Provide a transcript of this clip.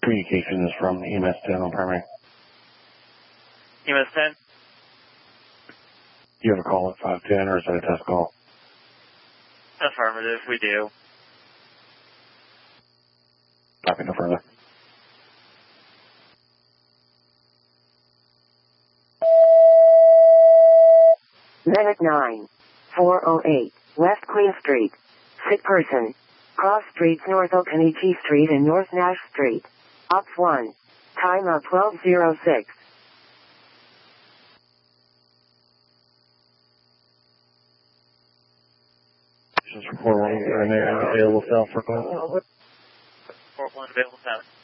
Communication is from EMS 10 on primary. EMS 10? You have a call at 510 or is that a test call? Affirmative, we do. Copy, no further. Minute 9. 408. West Queen Street. Sick person. Cross streets North Okanichi Street and North Nash Street. Ops 1. Time of 12:06. Just report one available cell for call. Report 1 available cell.